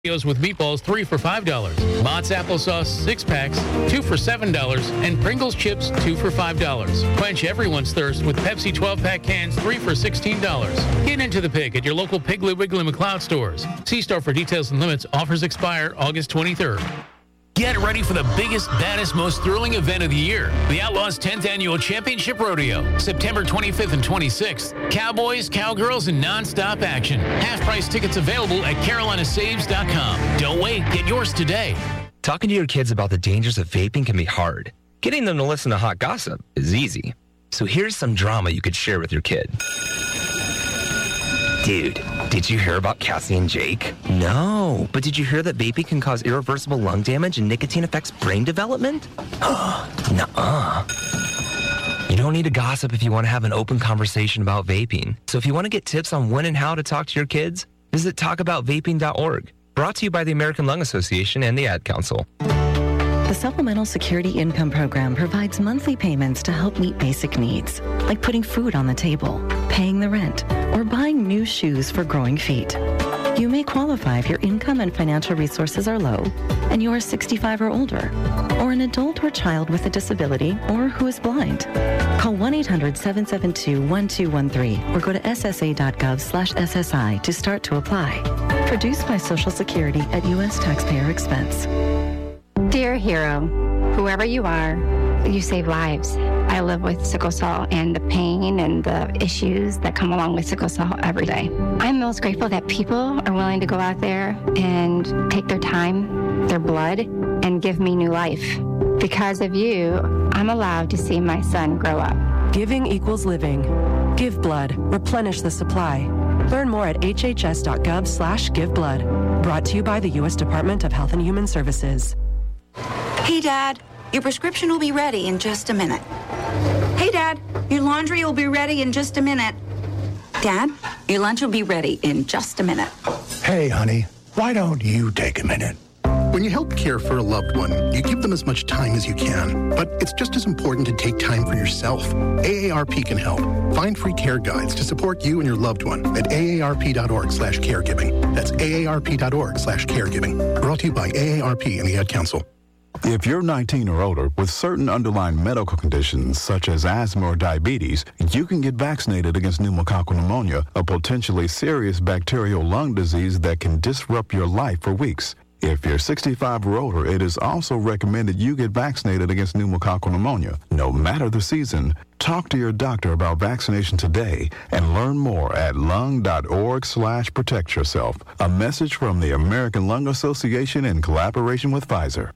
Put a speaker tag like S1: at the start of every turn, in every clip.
S1: with meatballs, 3 for $5. Mott's applesauce, 6 packs, 2 for $7. And Pringles chips, 2 for $5. Quench everyone's thirst with Pepsi 12-pack cans, 3 for $16. Get into the pig at your local Piggly Wiggly McLeod stores. See store for details and limits. Offers expire August 23rd. Get ready for the biggest, baddest, most thrilling event of the year. The Outlaws 10th Annual Championship Rodeo. September 25th and 26th. Cowboys, cowgirls, and non-stop action. Half-price tickets available at carolinasaves.com. Don't wait. Get yours today.
S2: Talking to your kids about the dangers of vaping can be hard. Getting them to listen to hot gossip is easy. So here's some drama you could share with your kid. Dude, did you hear about Cassie and Jake? No, but did you hear that vaping can cause irreversible lung damage and nicotine affects brain development? Nuh-uh. You don't need to gossip if you want to have an open conversation about vaping. So if you want to get tips on when and how to talk to your kids, visit talkaboutvaping.org. Brought to you by the American Lung Association and the Ad Council.
S3: The Supplemental Security Income Program provides monthly payments to help meet basic needs, like putting food on the table, paying the rent, or buying new shoes for growing feet. You may qualify if your income and financial resources are low and you are 65 or older, or an adult or child with a disability or who is blind. Call 1-800-772-1213 or go to ssa.gov/SSI to start to apply. Produced by Social Security at U.S. taxpayer expense.
S4: Dear hero, whoever you are, you save lives. I live with sickle cell and the pain and the issues that come along with sickle cell every day. I'm most grateful that people are willing to go out there and take their time, their blood, and give me new life. Because of you, I'm allowed to see my son grow up.
S5: Giving equals living. Give blood. Replenish the supply. Learn more at hhs.gov/giveblood. Brought to you by the U.S. Department of Health and Human Services.
S6: Hey, Dad, your prescription will be ready in just a minute. Hey, Dad, your laundry will be ready in just a minute. Dad, your lunch will be ready in just a minute.
S7: Hey, honey, why don't you take a minute? When you help care for a loved one, you give them as much time as you can. But it's just as important to take time for yourself. AARP can help. Find free care guides to support you and your loved one at aarp.org/caregiving. That's aarp.org/caregiving. Brought to you by AARP and the Ad Council.
S8: If you're 19 or older with certain underlying medical conditions such as asthma or diabetes, you can get vaccinated against pneumococcal pneumonia, a potentially serious bacterial lung disease that can disrupt your life for weeks. If you're 65 or older, it is also recommended you get vaccinated against pneumococcal pneumonia, no matter the season. Talk to your doctor about vaccination today and learn more at lung.org/protect yourself. A message from the American Lung Association in collaboration with Pfizer.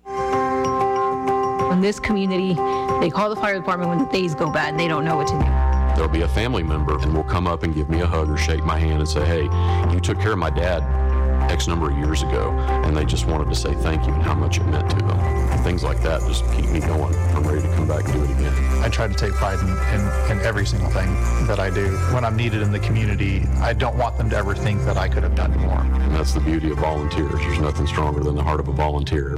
S9: In this community, they call the fire department when the days go bad and they don't know what to do.
S10: There'll be a family member and will come up and give me a hug or shake my hand and say, hey, you took care of my dad X number of years ago, and they just wanted to say thank you and how much it meant to them. Things like that just keep me going. I'm ready to come back and do it again.
S11: I try to take pride in every single thing that I do. When I'm needed in the community, I don't want them to ever think that I could have done more.
S10: And that's the beauty of volunteers. There's nothing stronger than the heart of a volunteer.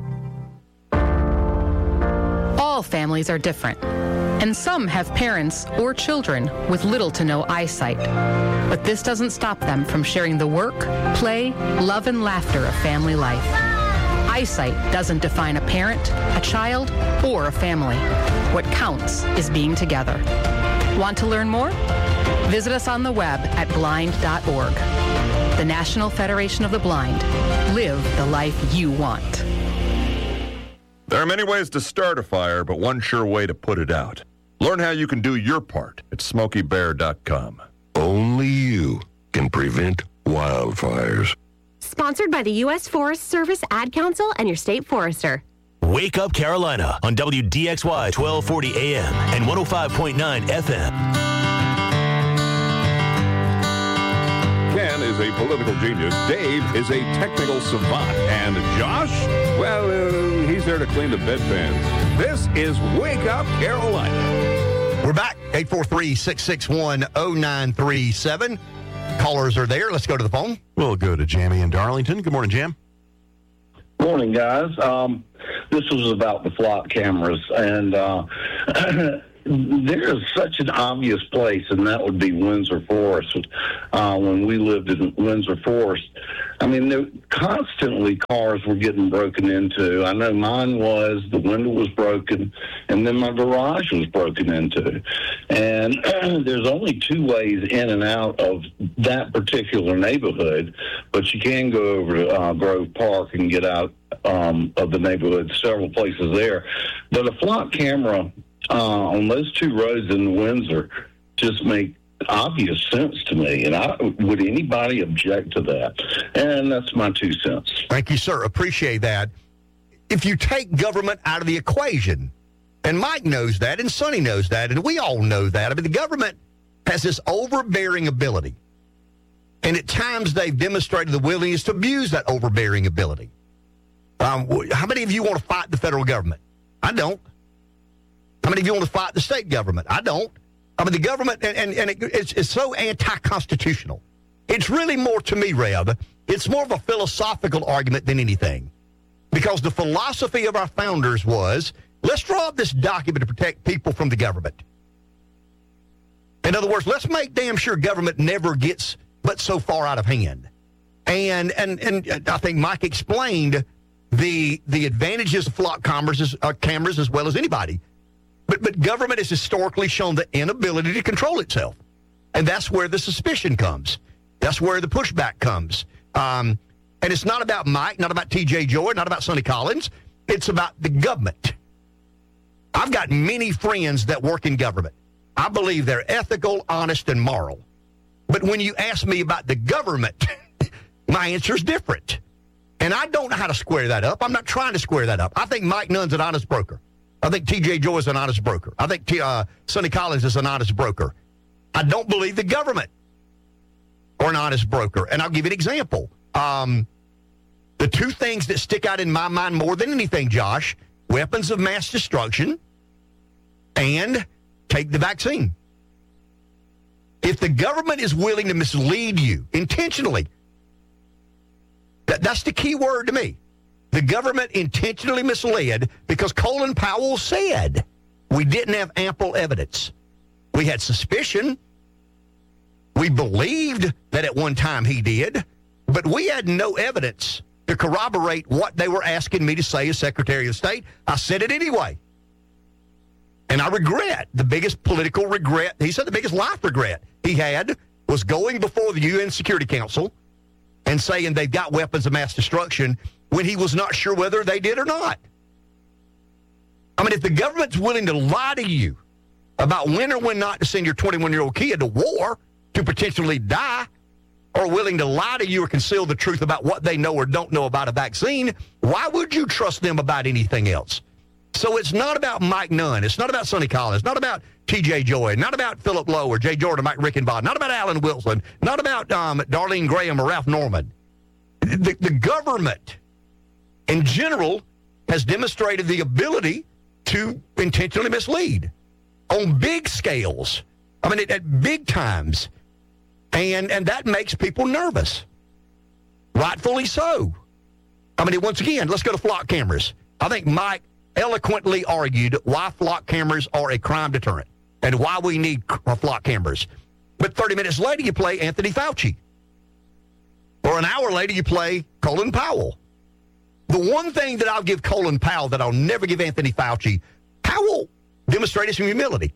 S12: All families are different, and some have parents or children with little to no eyesight. But this doesn't stop them from sharing the work, play, love, and laughter of family life. Eyesight doesn't define a parent, a child, or a family. What counts is being together. Want to learn more? Visit us on the web at blind.org. The National Federation of the Blind. Live the life you want.
S13: There are many ways to start a fire, but one sure way to put it out. Learn how you can do your part at SmokeyBear.com.
S14: Only you can prevent wildfires.
S15: Sponsored by the U.S. Forest Service, Ad Council, and your state forester.
S16: Wake Up Carolina on WDXY 1240 AM and 105.9 FM.
S17: Ken is a political genius. Dave is a technical savant. And Josh, well, he's there to clean the bedpans. This is Wake Up Carolina.
S18: We're back. 843-661-0937. Callers are there. Let's go to the phone.
S19: We'll go to Jamie in Darlington. Good morning, Jam.
S20: Morning, guys. This was about the flock cameras. And there is such an obvious place, and that would be Windsor Forest. When we lived in Windsor Forest, I mean, constantly cars were getting broken into. I know mine was. The window was broken, and then my garage was broken into. And there's only two ways in and out of that particular neighborhood, but you can go over to Grove Park and get out of the neighborhood, several places there. But a flock camera on those two roads in Windsor just make obvious sense to me. And would anybody object to that? And that's my 2 cents.
S18: Thank you, sir. Appreciate that. If you take government out of the equation, and Mike knows that, and Sonny knows that, and we all know that. I mean, the government has this overbearing ability. And at times they've demonstrated the willingness to abuse that overbearing ability. How many of you want to fight the federal government? I don't. How many of you want to fight the state government? I don't. I mean, the government, and it's so anti-constitutional. It's really more, to me, Rev, it's more of a philosophical argument than anything. Because the philosophy of our founders was, let's draw up this document to protect people from the government. In other words, let's make damn sure government never gets but so far out of hand. And I think Mike explained the advantages of flock cameras as well as anybody. But government has historically shown the inability to control itself. And that's where the suspicion comes. That's where the pushback comes. And it's not about Mike, not about T.J. Joy, not about Sonny Collins. It's about the government. I've got many friends that work in government. I believe they're ethical, honest, and moral. But when you ask me about the government, my answer is different. And I don't know how to square that up. I'm not trying to square that up. I think Mike Nunn's an honest broker. I think T.J. Joy is an honest broker. I think Sonny Collins is an honest broker. I don't believe the government are an honest broker. And I'll give you an example. The two things that stick out in my mind more than anything, Josh, weapons of mass destruction and take the vaccine. If the government is willing to mislead you intentionally, that's the key word to me. The government intentionally misled because Colin Powell said we didn't have ample evidence. We had suspicion. We believed that at one time he did, but we had no evidence to corroborate what they were asking me to say as Secretary of State. I said it anyway. And I regret, the biggest political regret, he said the biggest life regret he had was going before the UN Security Council and saying they've got weapons of mass destruction when he was not sure whether they did or not. I mean, if the government's willing to lie to you about when or when not to send your 21-year-old kid to war to potentially die, or willing to lie to you or conceal the truth about what they know or don't know about a vaccine, why would you trust them about anything else? So it's not about Mike Nunn. It's not about Sonny Collins. Not about T.J. Joy. Not about Philip Lowe or Jay Jordan, Mike Rickenbaugh. Not about Alan Wilson. Not about Darlene Graham or Ralph Norman. The government, in general, has demonstrated the ability to intentionally mislead on big scales. I mean, at big times. And that makes people nervous. Rightfully so. I mean, once again, let's go to flock cameras. I think Mike eloquently argued why flock cameras are a crime deterrent and why we need flock cameras. But 30 minutes later, you play Anthony Fauci. Or an hour later, you play Colin Powell. The one thing that I'll give Colin Powell that I'll never give Anthony Fauci, Powell demonstrated some humility.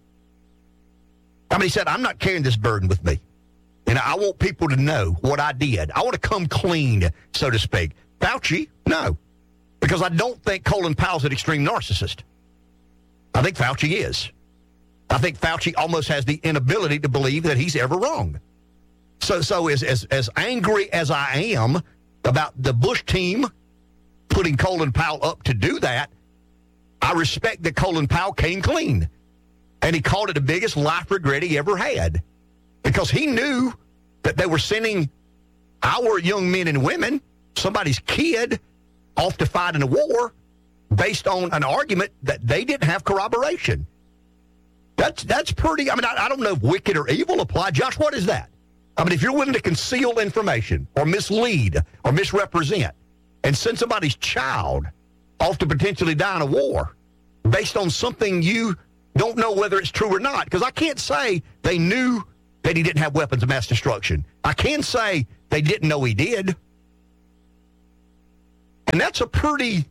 S18: I mean, he said, I'm not carrying this burden with me. And I want people to know what I did. I want to come clean, so to speak. Fauci, no. Because I don't think Colin Powell's an extreme narcissist. I think Fauci is. I think Fauci almost has the inability to believe that he's ever wrong. So as angry as I am about the Bush team putting Colin Powell up to do that, I respect that Colin Powell came clean. And he called it the biggest life regret he ever had. Because he knew that they were sending our young men and women, somebody's kid, off to fight in a war based on an argument that they didn't have corroboration. That's pretty, I mean, I don't know if wicked or evil apply. Josh, what is that? I mean, if you're willing to conceal information or mislead or misrepresent and send somebody's child off to potentially die in a war based on something you don't know whether it's true or not, because I can't say they knew that he didn't have weapons of mass destruction. I can say they didn't know he did. And that's a pretty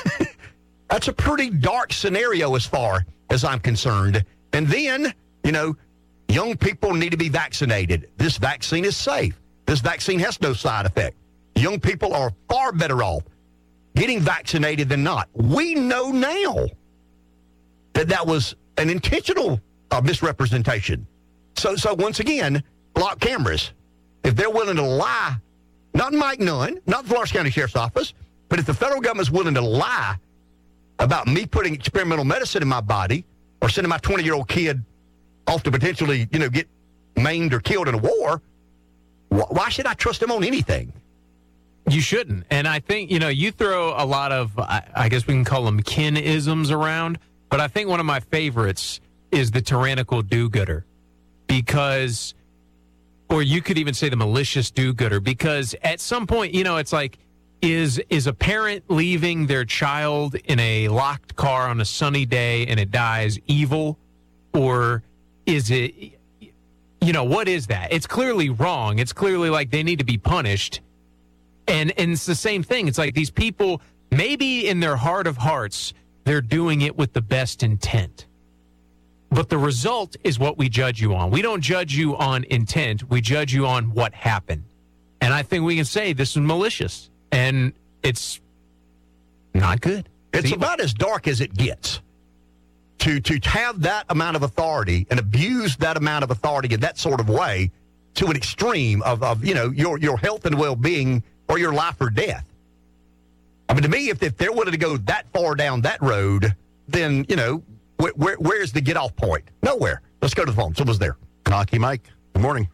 S18: dark scenario as far as I'm concerned. And then, young people need to be vaccinated. This vaccine is safe. This vaccine has no side effect. Young people are far better off getting vaccinated than not. We know now that was an intentional misrepresentation. So once again, block cameras. If they're willing to lie, not Mike Nunn, not the Florence County Sheriff's Office, but if the federal government's willing to lie about me putting experimental medicine in my body or sending my 20-year-old kid off to potentially, get maimed or killed in a war, why should I trust them on anything?
S21: You shouldn't. And I think, you throw a lot of, I guess we can call them kin-isms around, but I think one of my favorites is the tyrannical do-gooder. Because, or you could even say the malicious do-gooder, because at some point, it's like, is a parent leaving their child in a locked car on a sunny day and it dies evil? Or is it, what is that? It's clearly wrong. It's clearly like they need to be punished. And it's the same thing. It's like these people, maybe in their heart of hearts, they're doing it with the best intent. But the result is what we judge you on. We don't judge you on intent. We judge you on what happened. And I think we can say this is malicious. And it's not good.
S18: It's about as dark as it gets. To have that amount of authority and abuse that amount of authority in that sort of way to an extreme of your health and well-being or your life or death. I mean, to me, if they're willing to go that far down that road, then, where's the get-off point? Nowhere. Let's go to the phone. Someone's there.
S19: Knocky Mike, good morning.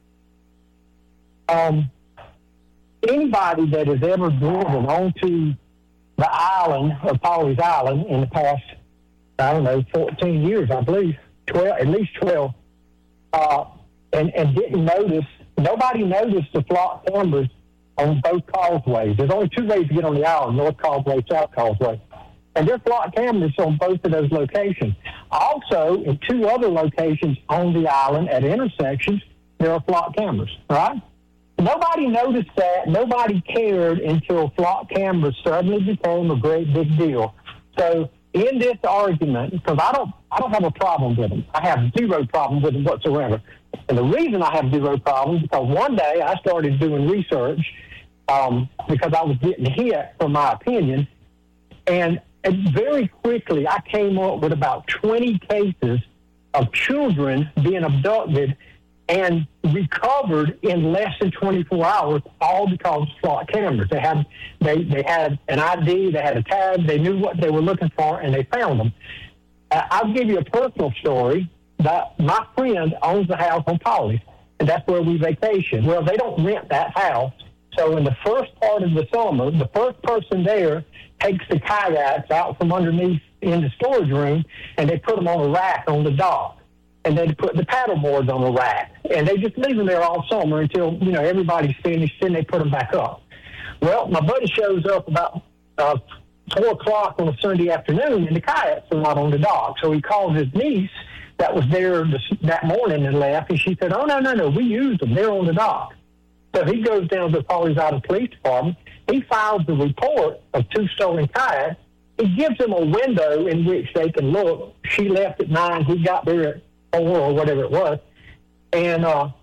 S22: Anybody that has ever driven onto the island of Pawleys Island in the past, 14 years, I believe, 12, at least 12, and didn't notice, nobody noticed the flock cameras on both causeways. There's only two ways to get on the island, North Causeway, South Causeway. And there's flock cameras on both of those locations. Also, in two other locations on the island at intersections, there are flock cameras, right? Nobody noticed that. Nobody cared until flock cameras suddenly became a great big deal. So in this argument, because I don't have a problem with them. I have zero problem with them whatsoever. And the reason I have zero problems is because one day I started doing research because I was getting hit for my opinion. And very quickly I came up with about 20 cases of children being abducted and recovered in less than 24 hours, all because of flock cameras. They had an ID, they had a tag, they knew what they were looking for, and they found them. I'll give you a personal story. That my friend owns a house on Pawleys, and that's where we vacation. Well, they don't rent that house, so in the first part of the summer, the first person there takes the kayaks out from underneath in the storage room, and they put them on a rack on the dock. And they put the paddle boards on the rack. And they just leave them there all summer until, everybody's finished, then they put them back up. Well, my buddy shows up about 4 o'clock on a Sunday afternoon, and the kayaks are not on the dock. So he calls his niece that was there that morning and left, and she said, oh, no, we used them. They're on the dock. So he goes down to the Pawleys Island Police Department. He files the report of 2 stolen kayaks. He gives them a window in which they can look. She left at 9. He got there at 4 or whatever it was. And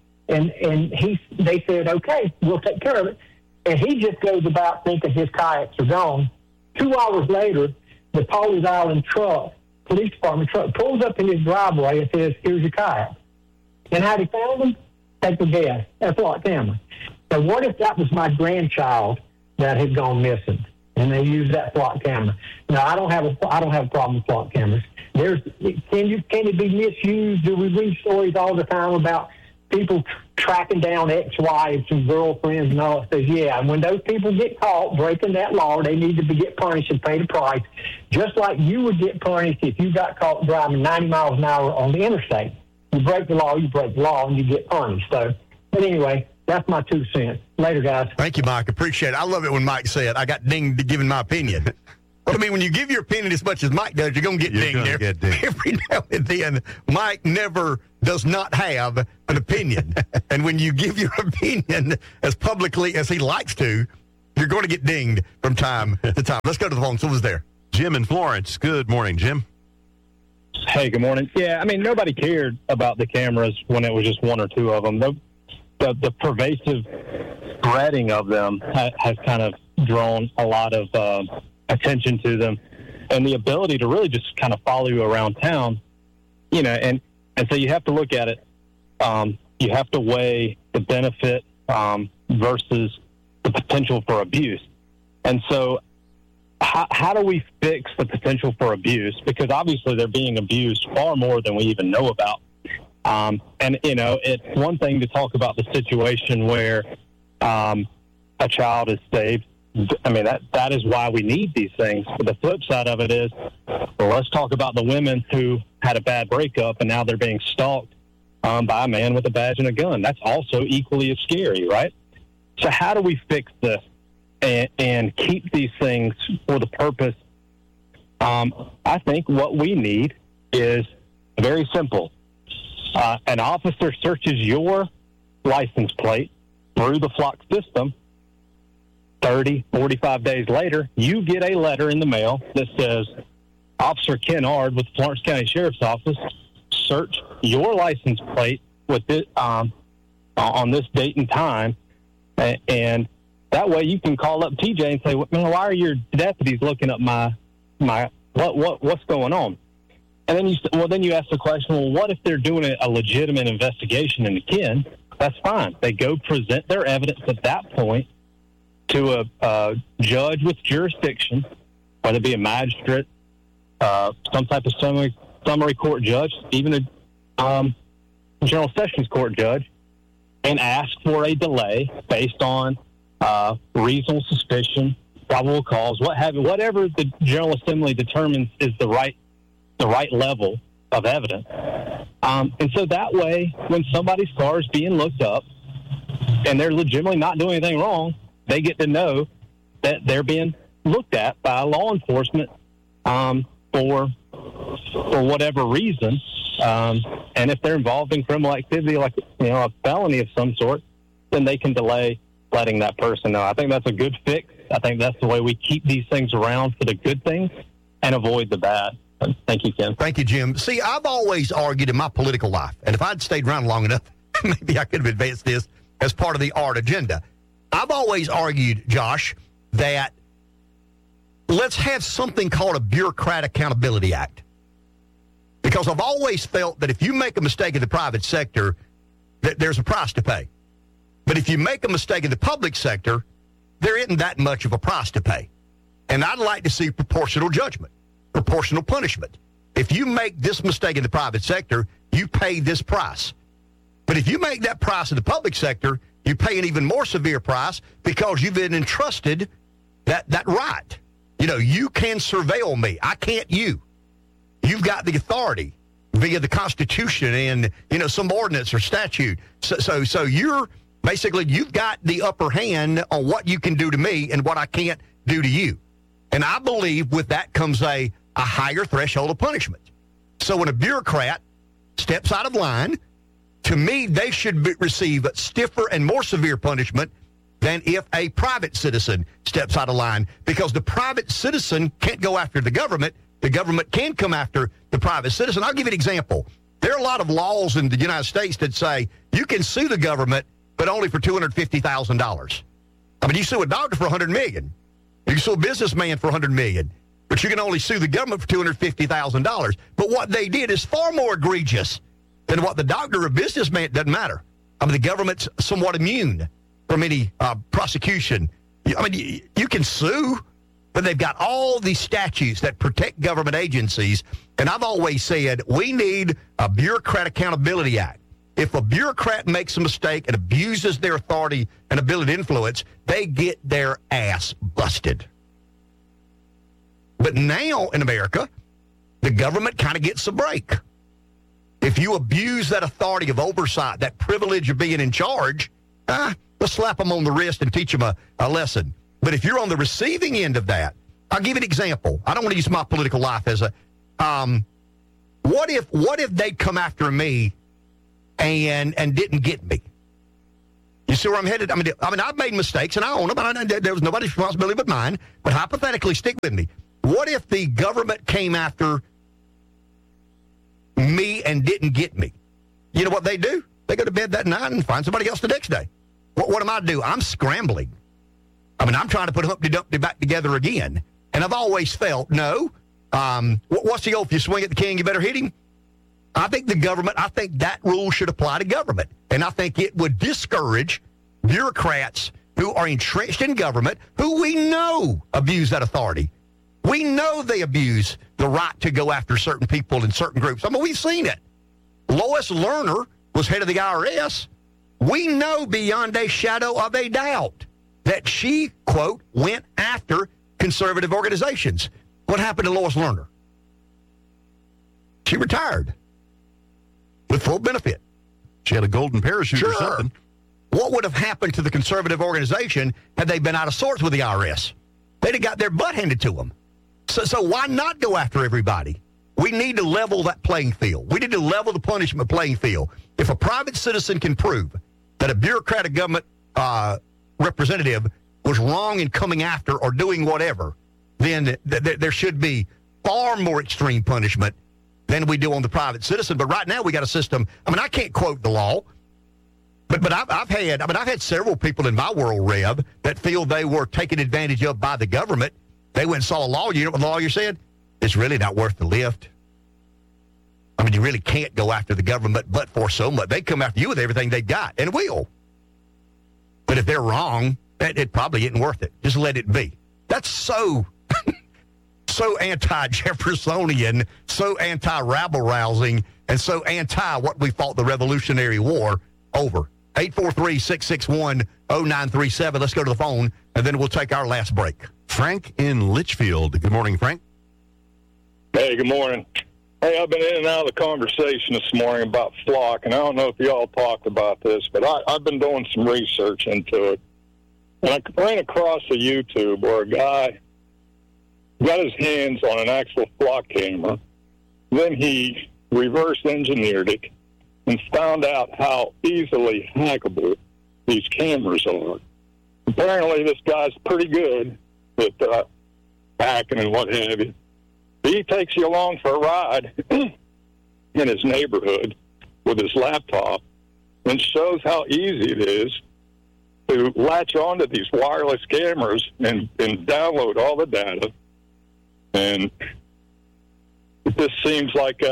S22: they said, okay, we'll take care of it. And he just goes about thinking his kayaks are gone. 2 hours later, the Pawleys Island police department truck pulls up in his driveway and says, here's your kayak. And how they found them? Take the gas. That's flock camera. So what if that was my grandchild that had gone missing and they used that flock camera? Now, I don't have a problem with flock cameras. Can it be misused? Do we read stories all the time about people tracking down ex-wives and girlfriends and all that stuff? Yeah, and when those people get caught breaking that law, they need to get punished and pay the price, just like you would get punished if you got caught driving 90 miles an hour on the interstate. You break the law, and you get punished. So, but anyway, that's my 2 cents. Later, guys.
S18: Thank you, Mike. Appreciate it. I love it when Mike said, I got dinged giving my opinion. Well, I mean, when you give your opinion as much as Mike does, you're going to get dinged there. Every now and then, Mike does not have an opinion. And when you give your opinion as publicly as he likes to, you're going to get dinged from time to time. Let's go to the phone. Who's there?
S19: Jim in Florence. Good morning, Jim.
S1: Hey, good morning. Yeah, I mean, nobody cared about the cameras when it was just one or two of them. The pervasive spreading of them has kind of drawn a lot of attention to them, and the ability to really just kind of follow you around town, and so you have to look at it. You have to weigh the benefit versus the potential for abuse. And so how do we fix the potential for abuse? Because obviously they're being abused far more than we even know about. And, it's one thing to talk about the situation where a child is saved. I mean, that is why we need these things. But the flip side of it is, well, let's talk about the women who had a bad breakup and now they're being stalked by a man with a badge and a gun. That's also equally as scary, right? So how do we fix this and keep these things for the purpose? I think what we need is very simple. An officer searches your license plate through the Flock system. 30, 45 days later, you get a letter in the mail that says, Officer Ken Ard with the Florence County Sheriff's Office, search your license plate with it, on this date and time. And that way you can call up TJ and say, man, why are your deputies looking up my what's going on? And then you ask the question, well, what if they're doing a legitimate investigation into Ken? That's fine. They go present their evidence at that point to a judge with jurisdiction, whether it be a magistrate, some type of summary court judge, even a general sessions court judge, and ask for a delay based on reasonable suspicion, probable cause, whatever the General Assembly determines is the right level of evidence. And so that way, when somebody's car is being looked up and they're legitimately not doing anything wrong, they get to know that they're being looked at by law enforcement for whatever reason. And if they're involved in criminal activity, like a felony of some sort, then they can delay letting that person know. I think that's a good fix. I think that's the way we keep these things around for the good things and avoid the bad. Thank you, Ken.
S18: Thank you, Jim. See, I've always argued in my political life, and if I'd stayed around long enough, maybe I could have advanced this as part of the ARD agenda. I've always argued, Josh, that let's have something called a Bureaucrat Accountability Act. Because I've always felt that if you make a mistake in the private sector, that there's a price to pay. But if you make a mistake in the public sector, there isn't that much of a price to pay. And I'd like to see proportional judgment, proportional punishment. If you make this mistake in the private sector, you pay this price. But if you make that price in the public sector, you pay an even more severe price because you've been entrusted that right. You can surveil me. I can't you. You've got the authority via the Constitution and, some ordinance or statute. So you're basically, you've got the upper hand on what you can do to me and what I can't do to you. And I believe with that comes a higher threshold of punishment. So when a bureaucrat steps out of line, to me, they should receive stiffer and more severe punishment than if a private citizen steps out of line, because the private citizen can't go after the government. The government can come after the private citizen. I'll give you an example. There are a lot of laws in the United States that say you can sue the government, but only for $250,000. I mean, you sue a doctor for $100 million. You can sue a businessman for $100 million, but you can only sue the government for $250,000. But what they did is far more egregious than what the doctor or businessman, doesn't matter. I mean, the government's somewhat immune from any prosecution. I mean, you can sue, but they've got all these statutes that protect government agencies. And I've always said we need a Bureaucrat Accountability Act. If a bureaucrat makes a mistake and abuses their authority and ability to influence, they get their ass busted. But now in America, the government kind of gets a break. If you abuse that authority of oversight, that privilege of being in charge, let's slap them on the wrist and teach them a lesson. But if you're on the receiving end of that, I'll give you an example. I don't want to use my political life as a. What if they'd come after me and didn't get me? You see where I'm headed? I mean, I've made mistakes, and I own them. There was nobody's responsibility but mine. But hypothetically, stick with me. What if the government came after me and didn't get me? You know what they do? They go to bed that night and find somebody else the next day. What am I do? I'm scrambling. I mean, I'm trying to put Humpty Dumpty back together again. And I've always felt, no. What's the old, if you swing at the king, you better hit him? I think that rule should apply to government. And I think it would discourage bureaucrats who are entrenched in government, who we know abuse that authority. We know they abuse the right to go after certain people in certain groups. I mean, we've seen it. Lois Lerner was head of the IRS. We know beyond a shadow of a doubt that she, quote, went after conservative organizations. What happened to Lois Lerner? She retired with full benefit.
S19: She had a golden parachute or something.
S18: What would have happened to the conservative organization had they been out of sorts with the IRS? They'd have got their butt handed to them. So why not go after everybody? We need to level that playing field. We need to level the punishment playing field. If a private citizen can prove that a bureaucratic government representative was wrong in coming after or doing whatever, then there should be far more extreme punishment than we do on the private citizen. But right now we got a system. I mean, I can't quote the law, but I've had several people in my world, Reb, that feel they were taken advantage of by the government. They went and saw a lawyer. You know what the lawyer said? It's really not worth the lift. I mean, you really can't go after the government but for so much. They come after you with everything they got, and will. But if they're wrong, it probably isn't worth it. Just let it be. That's so anti-Jeffersonian, so anti-rabble-rousing, and so anti what we fought the Revolutionary War over. 843-661-0937. Let's go to the phone, and then we'll take our last break.
S19: Frank in Litchfield. Good morning, Frank.
S2: Hey, good morning. Hey, I've been in and out of the conversation this morning about flock, and I don't know if y'all talked about this, but I've been doing some research into it. And I ran across a YouTube where a guy got his hands on an actual flock camera. Then he reverse engineered it and found out how easily hackable these cameras are. Apparently, this guy's pretty good at hacking and what have you. He takes you along for a ride in his neighborhood with his laptop and shows how easy it is to latch onto these wireless cameras and download all the data. And it just seems like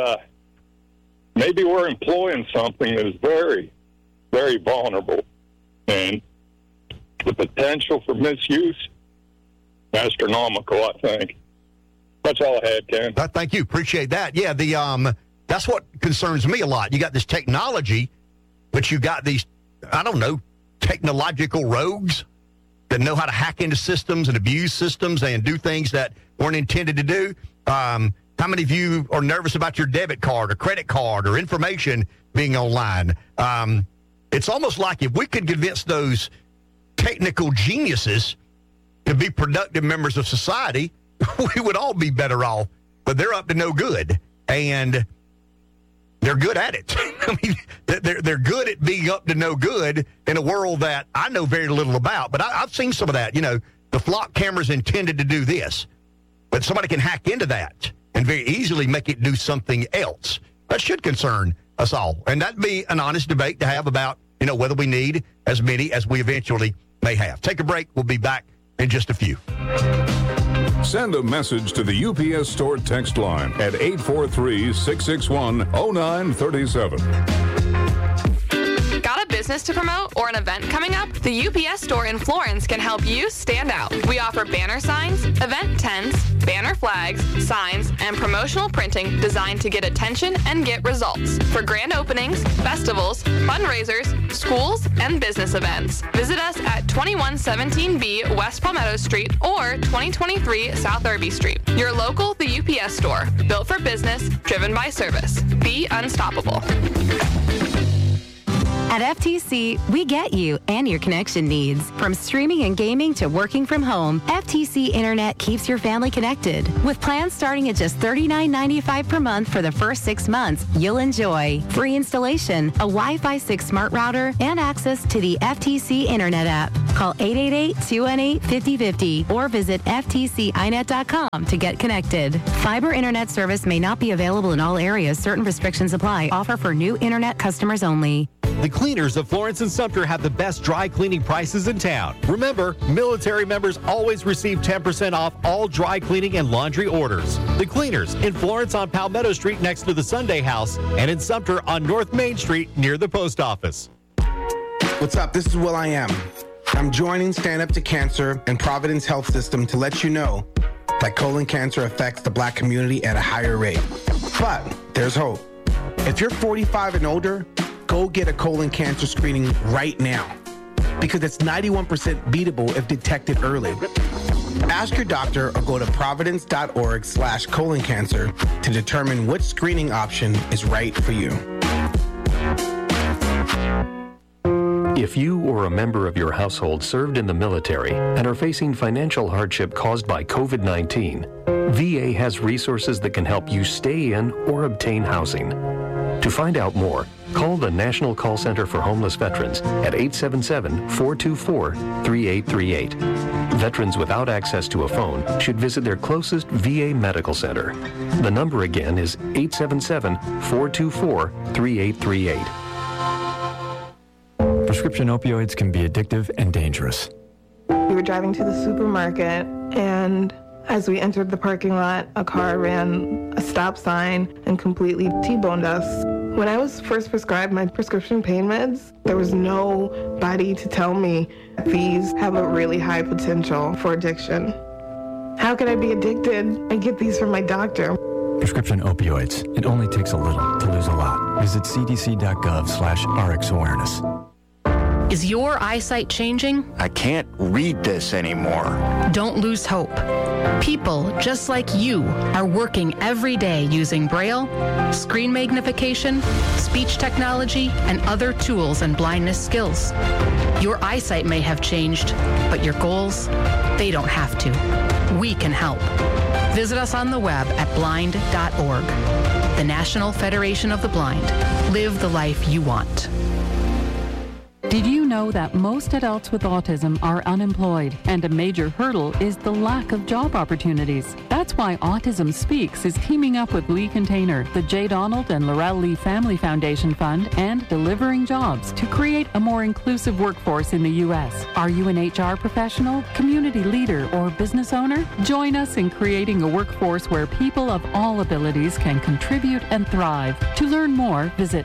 S2: maybe we're employing something that is very, very vulnerable. And the potential for misuse, astronomical, I think. That's all I had, Ken.
S18: Thank you. Appreciate that. Yeah, that's what concerns me a lot. You got this technology, but you got these, I don't know, technological rogues that know how to hack into systems and abuse systems and do things that weren't intended to do. How many of you are nervous about your debit card or credit card or information being online? It's almost like if we could convince those technical geniuses to be productive members of society, we would all be better off. But they're up to no good, and they're good at it. I mean, they're good at being up to no good in a world that I know very little about. But I've seen some of that. You know, the flock camera's intended to do this, but somebody can hack into that and very easily make it do something else. That should concern us all, and that'd be an honest debate to have about, you know, whether we need as many as we eventually may have. Take a break. We'll be back in just a few.
S17: Send a message to the UPS Store text line at 843-661-0937.
S3: Got a business to promote or an event coming up? The UPS Store in Florence can help you stand out. We offer banner signs, event tents, banner flags, signs, and promotional printing designed to get attention and get results for grand openings, festivals, fundraisers, schools, and business events. Visit us at 2117B West Palmetto Street or 2023 South Irby Street. Your local The UPS Store, built for business, driven by service. Be unstoppable.
S4: At FTC, we get you and your connection needs. From streaming and gaming to working from home, FTC Internet keeps your family connected. With plans starting at just $39.95 per month for the first 6 months, you'll enjoy free installation, a Wi-Fi 6 smart router, and access to the FTC Internet app. Call 888-218-5050 or visit ftcinet.com to get connected. Fiber Internet service may not be available in all areas. Certain restrictions apply. Offer for new Internet customers only.
S5: The cleaners of Florence and Sumter have the best dry cleaning prices in town. Remember, military members always receive 10% off all dry cleaning and laundry orders. The cleaners in Florence on Palmetto Street next to the Sunday House and in Sumter on North Main Street near the post office.
S23: What's up? This is Will I Am. I'm joining Stand Up to Cancer and Providence Health System to let you know that colon cancer affects the Black community at a higher rate. But there's hope. If you're 45 and older, go get a colon cancer screening right now because it's 91% beatable if detected early. Ask your doctor or go to providence.org/colon cancer to determine which screening option is right for you.
S24: If you or a member of your household served in the military and are facing financial hardship caused by COVID-19, VA has resources that can help you stay in or obtain housing. To find out more, call the National Call Center for Homeless Veterans at 877-424-3838. Veterans without access to a phone should visit their closest VA medical center. The number again is 877-424-3838.
S25: Prescription opioids can be addictive and dangerous.
S26: We were driving to the supermarket, and as we entered the parking lot, a car ran a stop sign and completely T-boned us. When I was first prescribed my prescription pain meds, there was nobody to tell me these have a really high potential for addiction. How could I be addicted? I get these from my doctor.
S25: Prescription opioids. It only takes a little to lose a lot. Visit cdc.gov/RxAwareness.
S12: Is your eyesight changing?
S27: I can't read this anymore.
S12: Don't lose hope. People just like you are working every day using Braille, screen magnification, speech technology, and other tools and blindness skills. Your eyesight may have changed, but your goals, they don't have to. We can help. Visit us on the web at blind.org. The National Federation of the Blind. Live the life you want.
S28: Did you know that most adults with autism are unemployed, and a major hurdle is the lack of job opportunities? That's why Autism Speaks is teaming up with Lee Container, the J. Donald and Laurel Lee Family Foundation Fund, and Delivering Jobs to create a more inclusive workforce in the U.S. Are you an HR professional, community leader, or business owner? Join us in creating a workforce where people of all abilities can contribute and thrive. To learn more, visit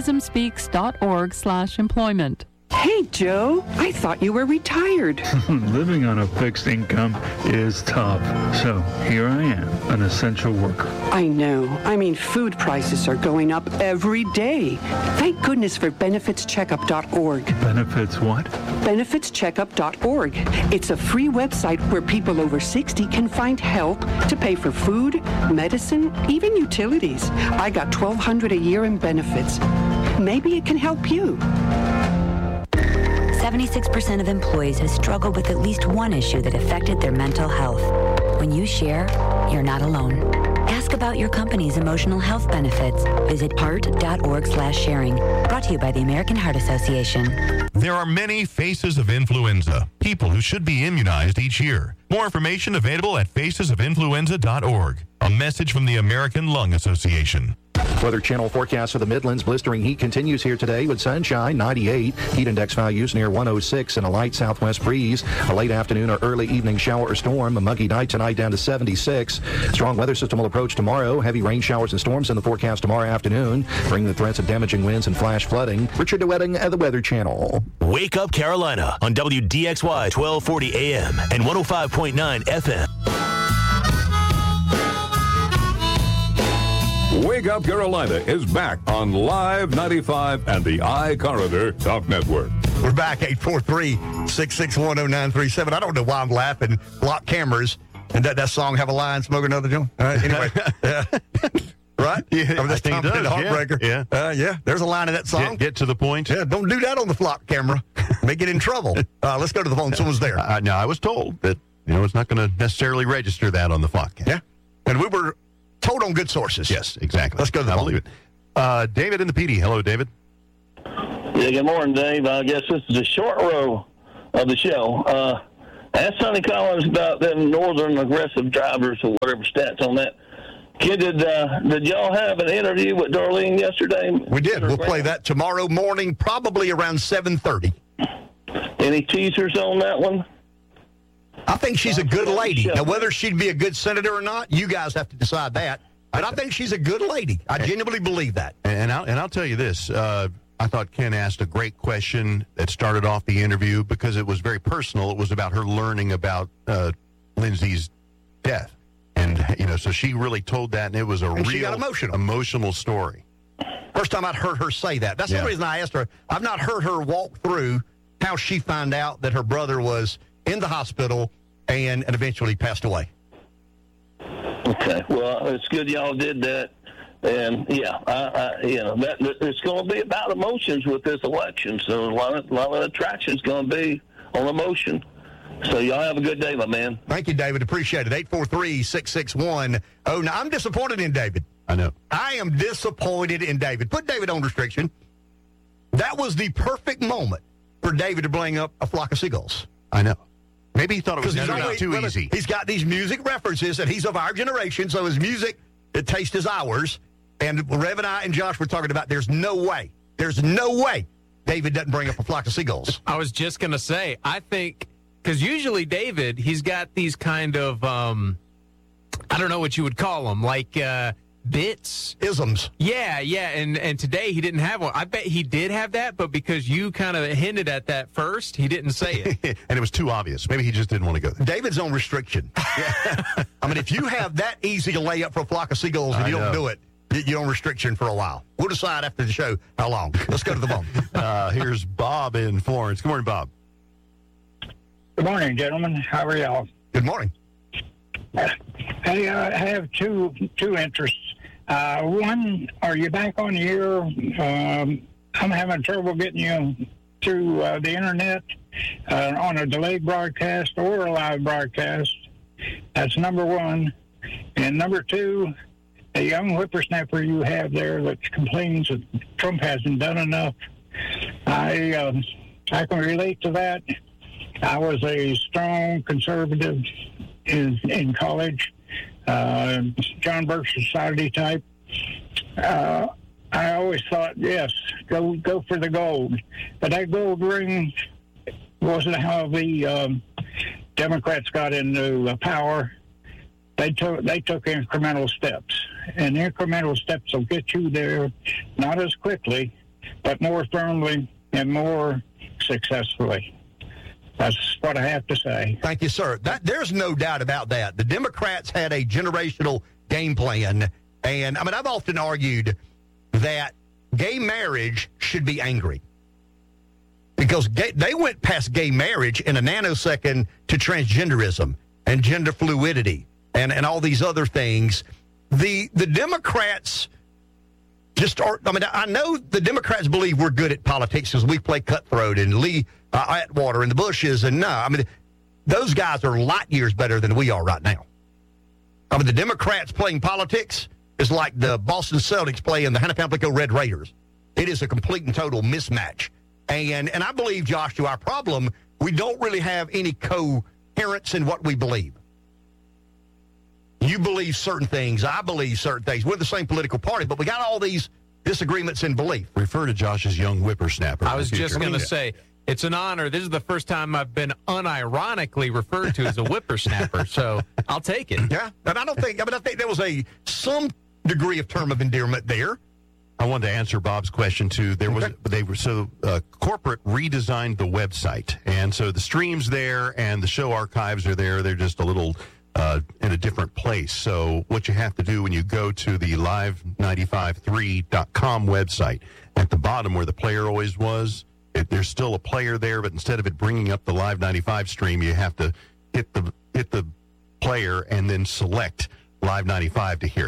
S28: autismspeaks.org/employment.
S29: Hey, Joe, I thought you were retired.
S30: Living on a fixed income is tough. So here I am, an essential worker.
S29: I know. I mean, food prices are going up every day. Thank goodness for benefitscheckup.org.
S30: Benefits what?
S29: Benefitscheckup.org. It's a free website where people over 60 can find help to pay for food, medicine, even utilities. I got $1,200 a year in benefits. Maybe it can help you.
S6: 76% of employees have struggled with at least one issue that affected their mental health. When you share, you're not alone. Ask about your company's emotional health benefits. Visit heart.org/sharing. Brought to you by the American Heart Association.
S31: There are many faces of influenza, people who should be immunized each year. More information available at facesofinfluenza.org. A message from the American Lung Association.
S32: Weather Channel forecast for the Midlands. Blistering heat continues here today with sunshine, 98. Heat index values near 106 and a light southwest breeze. A late afternoon or early evening shower or storm. A muggy night tonight down to 76. Strong weather system will approach tomorrow. Heavy rain showers and storms in the forecast tomorrow afternoon, bringing the threats of damaging winds and flash flooding. Richard DeWetting at the Weather Channel.
S16: Wake Up Carolina on WDXY 1240 AM and 105.9 FM.
S17: Wake Up Carolina is back on Live 95 and the iCorridor Talk Network.
S18: We're back, 843-661-0937. I don't know why I'm laughing. Lock cameras. And that song have a line, smoke another joint? Anyway. right?
S19: Yeah,
S18: This
S19: I think
S18: Tom
S19: it
S18: Petty
S19: does,
S18: Heartbreaker.
S19: yeah.
S18: Yeah. There's a line of that song.
S19: Get to the point.
S18: Yeah, don't do that on the flock camera. May get in trouble. Let's go to the phone. Someone's there.
S19: No, I was told that, it's not going to necessarily register that on the flock.
S18: Yeah. And we were told on good sources.
S19: Yes, exactly.
S18: Let's go to the
S19: I
S18: phone.
S19: believe it. David in the PD. Hello, David.
S1: Yeah, good morning, Dave. I guess this is a short row of the show. Ask Sonny Collins about them northern aggressive drivers or whatever stats on that. Kid, did y'all have an interview with Darlene yesterday?
S18: We did. We'll play that tomorrow morning, probably around 7:30.
S1: Any teasers on that one?
S18: I think she's a good lady. Now, whether she'd be a good senator or not, you guys have to decide that. But I think she's a good lady. I genuinely believe that.
S19: And I'll tell you this. I thought Ken asked a great question that started off the interview because it was very personal. It was about her learning about Lindsay's death. And, so she really told that, and it was a real emotional story.
S18: First time I'd heard her say that. That's the reason I asked her. I've not heard her walk through how she found out that her brother was in the hospital and eventually passed away.
S1: Okay. Well, it's good y'all did that. And, it's going to be about emotions with this election. So a lot of attraction is going to be on emotion. So y'all have a good day, my man.
S18: Thank you, David. Appreciate it. 843-661. Oh, now I'm disappointed in David.
S19: I know.
S18: I am disappointed in David. Put David on restriction. That was the perfect moment for David to bring up A Flock of Seagulls.
S19: I know. Maybe he thought it was too
S18: well,
S19: easy.
S18: He's got these music references, and he's of our generation, so his music, the taste is ours. And Rev and I and Josh were talking about there's no way David doesn't bring up A Flock of Seagulls.
S7: I was just going to say, I think, because usually David, he's got these kind of, I don't know what you would call them, like bits.
S18: Isms.
S7: Yeah, and today he didn't have one. I bet he did have that, but because you kind of hinted at that first, he didn't say it.
S19: And it was too obvious. Maybe he just didn't want to go there.
S18: David's on restriction. I mean, if you have that easy to lay up for A Flock of Seagulls and you don't do it, you're on restriction for a while. We'll decide after the show how long. Let's go to the phone.
S19: Here's Bob in Florence. Good morning, Bob.
S8: Good morning, gentlemen. How are y'all?
S18: Good morning.
S8: Hey, I have two interests. One, are you back on the air? I'm having trouble getting you through the internet on a delayed broadcast or a live broadcast. That's number one. And number two, a young whippersnapper you have there that complains that Trump hasn't done enough. I can relate to that. I was a strong conservative in college, John Birch Society type. I always thought, yes, go for the gold. But that gold ring wasn't how the Democrats got into power. They took incremental steps, and incremental steps will get you there, not as quickly, but more firmly and more successfully. That's what I have to say.
S18: Thank you, sir. There's no doubt about that. The Democrats had a generational game plan, and I've often argued that gay marriage should be angry because they went past gay marriage in a nanosecond to transgenderism and gender fluidity and all these other things. The Democrats just are. I know the Democrats believe we're good at politics because we play cutthroat and Lee Atwater and the Bushes, and those guys are light years better than we are right now. The Democrats playing politics is like the Boston Celtics playing the Hannah-Pamplico Red Raiders. It is a complete and total mismatch. And I believe, Josh, to our problem, we don't really have any coherence in what we believe. You believe certain things. I believe certain things. We're the same political party, but we got all these disagreements in belief.
S19: Refer to Josh as young whippersnapper.
S7: I was just going to say, it's an honor. This is the first time I've been unironically referred to as a whippersnapper, so I'll take it.
S18: Yeah, and I think there was some degree of term of endearment there.
S19: I wanted to answer Bob's question too. Corporate redesigned the website, and so the stream's there and the show archives are there. They're just a little in a different place. So what you have to do when you go to the live953.com website, at the bottom where the player always was, there's still a player there, but instead of it bringing up the Live 95 stream, you have to hit the player and then select Live 95 to hear it.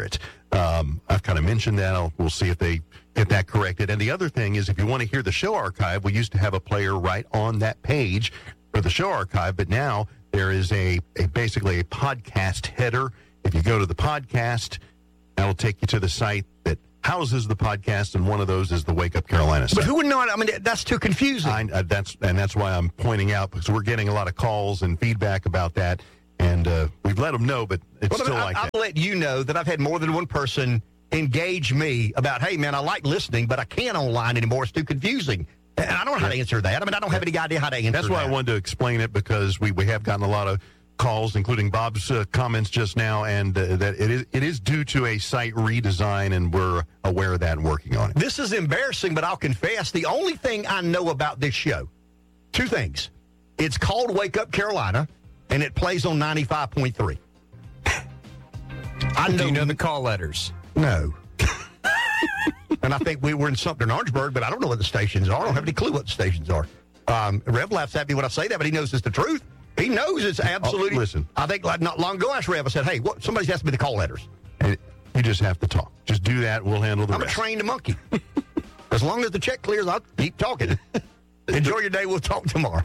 S19: I've kind of mentioned that. We'll see if they get that corrected. And the other thing is, if you want to hear the show archive, we used to have a player right on that page for the show archive, but now there is basically a podcast header. If you go to the podcast, that'll take you to the site that houses the podcast, and one of those is the Wake Up Carolina site.
S18: But who would know it? I mean, that's too confusing.
S19: That's why I'm pointing out, because we're getting a lot of calls and feedback about that, and we've let them know, but it's still like that.
S18: I'll let you know that I've had more than one person engage me about, hey, man, I like listening, but I can't online anymore. It's too confusing. And I don't know how to answer that. I mean, I don't have any idea how to answer that.
S19: That's why I wanted to explain it, because we have gotten a lot of calls, including Bob's comments just now, and that it is due to a site redesign, and we're aware of that and working on it.
S18: This is embarrassing, but I'll confess, the only thing I know about this show, two things. It's called Wake Up Carolina, and it plays on 95.3.
S7: Do you know the call letters?
S18: No. And I think we were in Sumter and Orangeburg, but I don't know what the stations are. I don't have any clue what the stations are. Rev laughs at me when I say that, but he knows it's the truth. He knows it's absolutely.
S19: Listen.
S18: I think not long ago, I asked Rev, I said, hey, somebody's asked me the call letters.
S19: And you just have to talk. Just do that. We'll handle the
S18: rest. I'm a trained monkey. As long as the check clears, I'll keep talking. Enjoy your day. We'll talk tomorrow.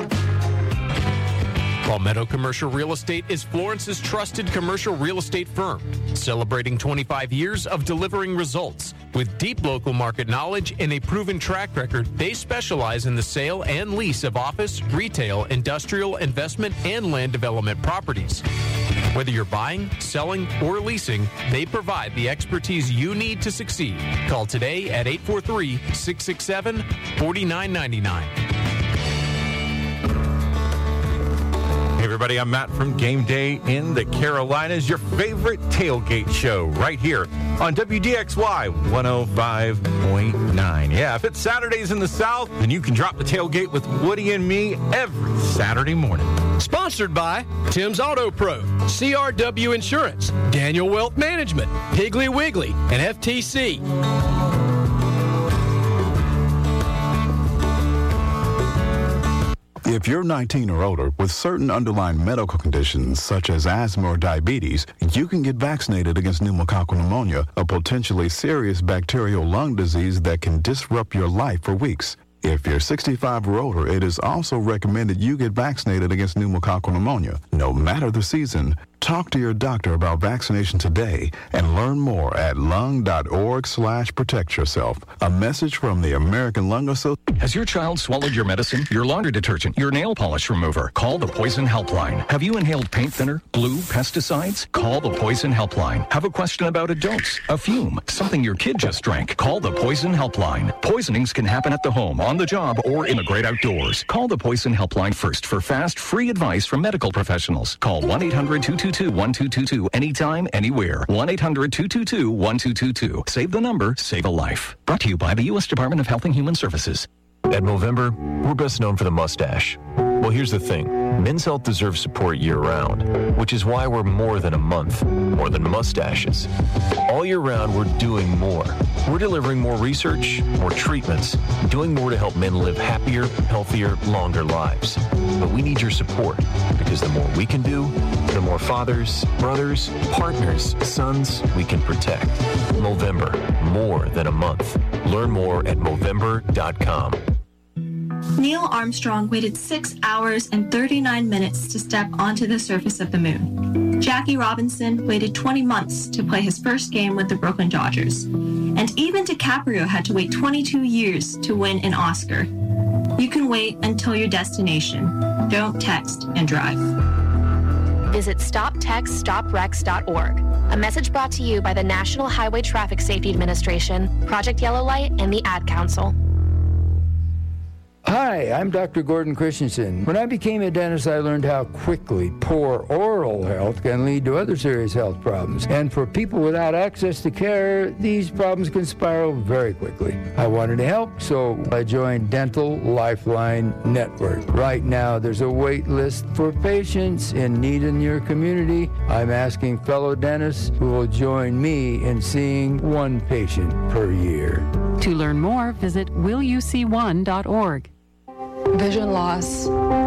S7: Palmetto Commercial Real Estate is Florence's trusted commercial real estate firm, celebrating 25 years of delivering results. With deep local market knowledge and a proven track record, they specialize in the sale and lease of office, retail, industrial, investment, and land development properties. Whether you're buying, selling, or leasing, they provide the expertise you need to succeed. Call today at 843-667-4999.
S2: Hey everybody, I'm Matt from Game Day in the Carolinas, your favorite tailgate show right here on WDXY 105.9. Yeah, if it's Saturdays in the South, then you can drop the tailgate with Woody and me every Saturday morning.
S3: Sponsored by Tim's Auto Pro, CRW Insurance, Daniel Wealth Management, Piggly Wiggly, and FTC.
S4: If you're 19 or older with certain underlying medical conditions such as asthma or diabetes, you can get vaccinated against pneumococcal pneumonia, a potentially serious bacterial lung disease that can disrupt your life for weeks. If you're 65 or older, it is also recommended you get vaccinated against pneumococcal pneumonia, no matter the season. Talk to your doctor about vaccination today and learn more at lung.org/protect yourself. A message from the American Lung Association.
S24: Has your child swallowed your medicine, your laundry detergent, your nail polish remover? Call the Poison Helpline. Have you inhaled paint thinner, glue, pesticides? Call the Poison Helpline. Have a question about a dose, a fume, something your kid just drank? Call the Poison Helpline. Poisonings can happen at the home, on the job, or in the great outdoors. Call the Poison Helpline first for fast, free advice from medical professionals. Call 1-800-222-1222 anytime, anywhere. 1-800-222-1222. Save the number, save a life. Brought to you by the U.S. Department of Health and Human Services.
S25: At Movember, we're best known for the mustache. Well, here's the thing. Men's health deserves support year-round, which is why we're more than a month, more than mustaches. All year round, we're doing more. We're delivering more research, more treatments, doing more to help men live happier, healthier, longer lives. But we need your support, because the more we can do, the more fathers, brothers, partners, sons we can protect. Movember, more than a month. Learn more at Movember.com.
S9: Neil Armstrong waited 6 hours and 39 minutes to step onto the surface of the moon. Jackie Robinson waited 20 months to play his first game with the Brooklyn Dodgers. And even DiCaprio had to wait 22 years to win an Oscar. You can wait until your destination. Don't text and drive.
S10: Visit StopTextStopWrecks.org. A message brought to you by the National Highway Traffic Safety Administration, Project Yellow Light, and the Ad Council.
S11: Hi, I'm Dr. Gordon Christensen. When I became a dentist, I learned how quickly poor oral health can lead to other serious health problems. And for people without access to care, these problems can spiral very quickly. I wanted to help, so I joined Dental Lifeline Network. Right now, there's a wait list for patients in need in your community. I'm asking fellow dentists who will join me in seeing one patient per year.
S28: To learn more, visit willyouseeone.org.
S13: Vision loss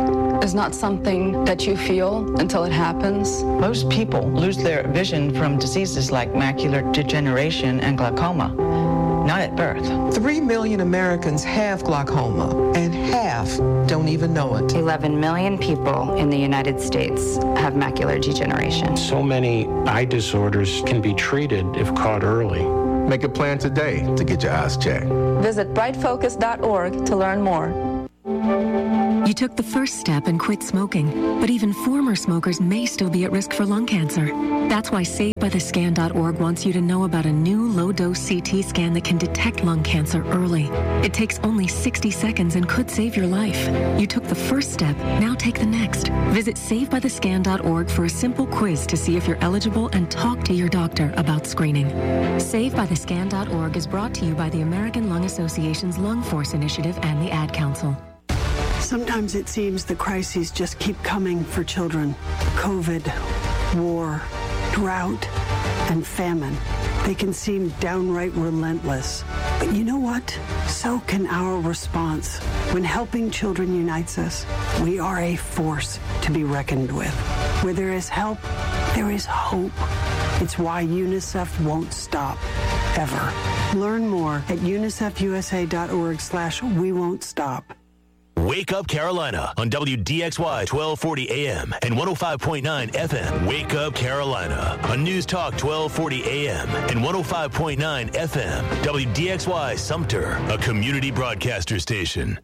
S5: is not something that you feel until it happens.
S12: Most people lose their vision from diseases like macular degeneration and glaucoma, not at birth.
S13: 3 million Americans have glaucoma, and half don't even know it.
S14: 11 million people in the United States have macular degeneration.
S15: So many eye disorders can be treated if caught early.
S20: Make a plan today to get your eyes checked.
S5: Visit brightfocus.org to learn more.
S21: You took the first step and quit smoking, but even former smokers may still be at risk for lung cancer. That's why SaveByTheScan.org wants you to know about a new low-dose CT scan that can detect lung cancer early. It takes only 60 seconds and could save your life. You took the first step, now take the next. Visit SaveByTheScan.org for a simple quiz to see if you're eligible and talk to your doctor about screening. SaveByTheScan.org is brought to you by the American Lung Association's Lung Force Initiative and the Ad Council.
S22: Sometimes it seems the crises just keep coming for children. COVID, war, drought, and famine. They can seem downright relentless. But you know what? So can our response. When helping children unites us, we are a force to be reckoned with. Where there is help, there is hope. It's why UNICEF won't stop, ever. Learn more at unicefusa.org/we won't stop.
S16: Wake Up Carolina on WDXY 1240 AM and 105.9 FM. Wake Up Carolina on News Talk 1240 AM and 105.9 FM. WDXY Sumter, a community broadcaster station.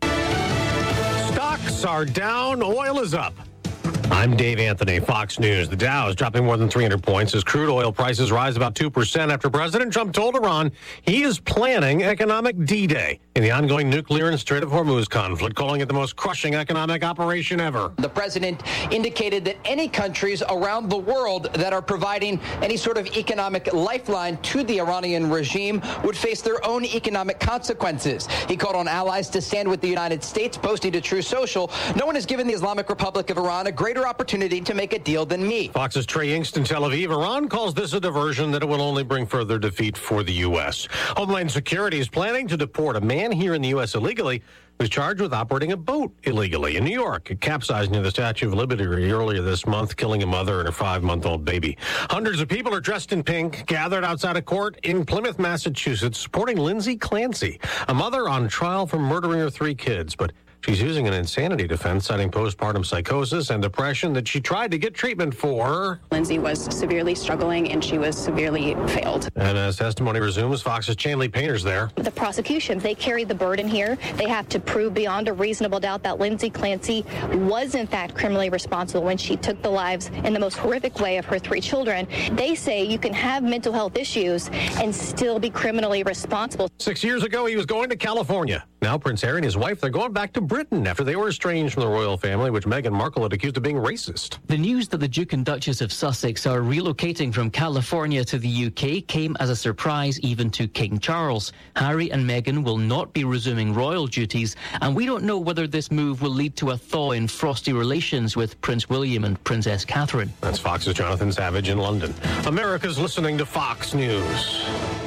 S3: Stocks are down, oil is up. I'm Dave Anthony, Fox News. The Dow is dropping more than 300 points as crude oil prices rise about 2% after President Trump told Iran he is planning economic D-Day in the ongoing nuclear and Strait of Hormuz conflict, calling it the most crushing economic operation ever.
S23: The president indicated that any countries around the world that are providing any sort of economic lifeline to the Iranian regime would face their own economic consequences. He called on allies to stand with the United States, posting to True Social, "No one has given the Islamic Republic of Iran a greater opportunity to make a deal than me."
S3: Fox's Trey Yingst in Tel Aviv. Iran calls this a diversion that it will only bring further defeat for the U.S. Homeland Security is planning to deport a man here in the U.S. illegally who's charged with operating a boat illegally in New York. It capsized near the Statue of Liberty earlier this month, killing a mother and her 5-month-old baby. Hundreds of people are dressed in pink, gathered outside a court in Plymouth, Massachusetts, supporting Lindsay Clancy, a mother on trial for murdering her 3 kids, but she's using an insanity defense, citing postpartum psychosis and depression that she tried to get treatment for.
S26: Lindsay was severely struggling and she was severely failed.
S3: And as testimony resumes, Fox's Chanley Painter's there.
S10: The prosecution, they carry the burden here. They have to prove beyond a reasonable doubt that Lindsay Clancy was in fact criminally responsible when she took the lives in the most horrific way of her 3 children. They say you can have mental health issues and still be criminally responsible.
S3: 6 years ago, he was going to California. Now Prince Harry and his wife, they're going back to Britain after they were estranged from the royal family, which Meghan Markle had accused of being racist.
S27: The news that the Duke and Duchess of Sussex are relocating from California to the UK came as a surprise even to King Charles. Harry and Meghan will not be resuming royal duties, and we don't know whether this move will lead to a thaw in frosty relations with Prince William and Princess Catherine.
S3: That's Fox's Jonathan Savage in London. America's listening to Fox News.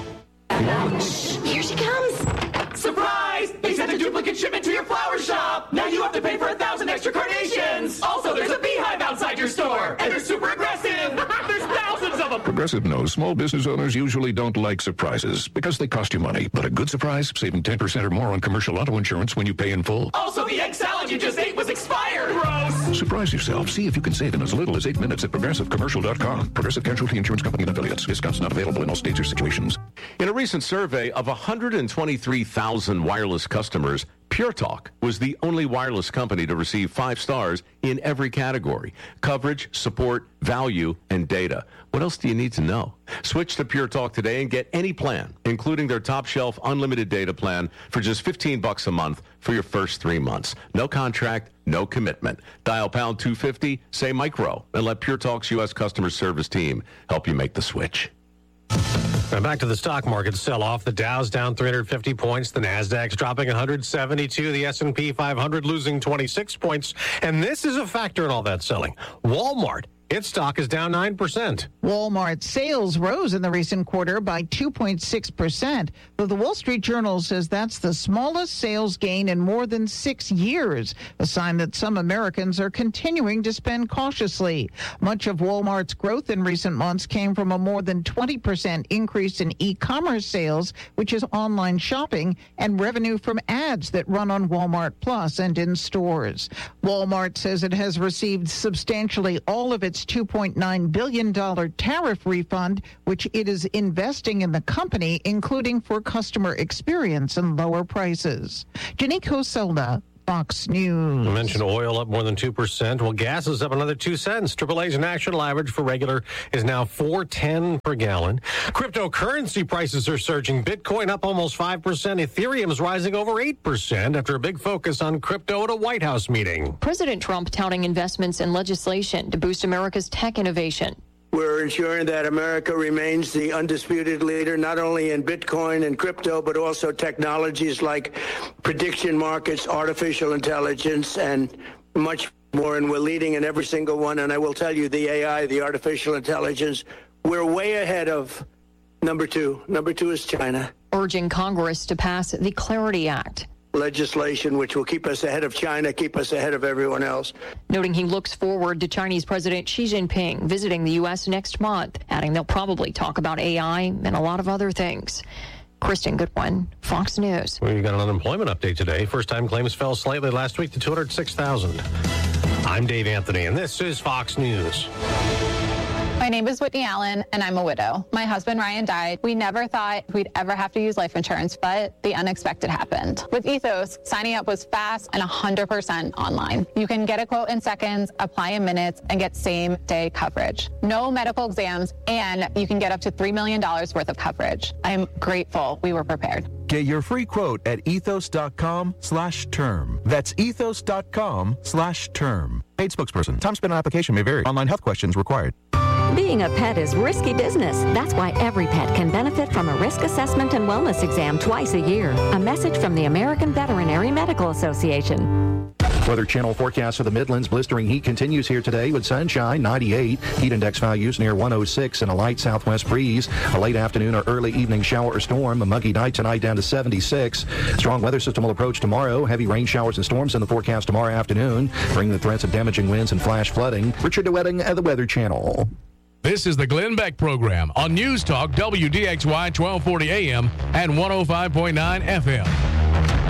S30: Here she comes! Surprise! They sent a duplicate shipment to your flower shop! Now you have to pay for 1,000 extra carnations! Also, there's a beehive outside your store! And they're super aggressive! There's thousands of them!
S33: Progressive knows small business owners usually don't like surprises because they cost you money. But a good surprise, saving 10% or more on commercial auto insurance when you pay in full.
S30: Also, the egg salad you just ate was expired! Gross!
S33: Surprise yourself. See if you can save in as little as 8 minutes at ProgressiveCommercial.com. Progressive Casualty Insurance Company and Affiliates. Discounts not available in all states or situations.
S34: In a recent survey of 123,000 wireless customers, Pure Talk was the only wireless company to receive 5 stars in every category: coverage, support, value, and data. What else do you need to know? Switch to Pure Talk today and get any plan, including their top shelf unlimited data plan, for just $15 a month for your first 3 months. No contract, no commitment. Dial pound 250, say micro, and let Pure Talk's U.S. customer service team help you make the switch.
S3: Now back to the stock market sell-off. The Dow's down 350 points. The Nasdaq's dropping 172. The S&P 500 losing 26 points. And this is a factor in all that selling. Walmart Its stock is down 9%.
S1: Walmart sales rose in the recent quarter by 2.6%, though the Wall Street Journal says that's the smallest sales gain in more than 6 years, a sign that some Americans are continuing to spend cautiously. Much of Walmart's growth in recent months came from a more than 20% increase in e-commerce sales, which is online shopping, and revenue from ads that run on Walmart Plus and in stores. Walmart says it has received substantially all of its $2.9 billion tariff refund, which it is investing in the company, including for customer experience and lower prices. Janico Solda, Fox News.
S3: I mentioned oil up more than 2%. Well, gas is up another 2 cents. AAA's national average for regular is now $4.10 per gallon. Cryptocurrency prices are surging. Bitcoin up almost 5%. Ethereum is rising over 8% after a big focus on crypto at a White House meeting.
S2: President Trump touting investments in legislation to boost America's tech innovation.
S4: We're ensuring that America remains the undisputed leader, not only in Bitcoin and crypto, but also technologies like prediction markets, artificial intelligence, and much more. And we're leading in every single one. And I will tell you, the AI, the artificial intelligence, we're way ahead of number two. Number two is China.
S2: Urging Congress to pass the Clarity Act.
S4: Legislation which will keep us ahead of China, keep us ahead of everyone else.
S2: Noting he looks forward to Chinese President Xi Jinping visiting the U.S. next month, adding they'll probably talk about AI and a lot of other things. Kristen Goodwin, Fox News.
S3: We got an unemployment update today. First-time claims fell slightly last week to 206,000. I'm Dave Anthony, and this is Fox News.
S6: My name is Whitney Allen, and I'm a widow. My husband, Ryan, died. We never thought we'd ever have to use life insurance, but the unexpected happened. With Ethos, signing up was fast and 100% online. You can get a quote in seconds, apply in minutes, and get same-day coverage. No medical exams, and you can get up to $3 million worth of coverage. I'm grateful we were prepared.
S7: Get your free quote at ethos.com/term. That's ethos.com/term. Paid spokesperson. Time spent on application may vary. Online health questions required.
S8: Being a pet is risky business. That's why every pet can benefit from a risk assessment and wellness exam twice a year. A message from the American Veterinary Medical Association.
S17: Weather Channel forecast for the Midlands. Blistering heat continues here today with sunshine, 98. Heat index values near 106 and a light southwest breeze. A late afternoon or early evening shower or storm. A muggy night tonight down to 76. Strong weather system will approach tomorrow. Heavy rain showers and storms in the forecast tomorrow afternoon, bringing the threats of damaging winds and flash flooding. Richard DeWetting at the Weather Channel.
S18: This is the Glenn Beck Program on News Talk WDXY 1240 AM and 105.9 FM.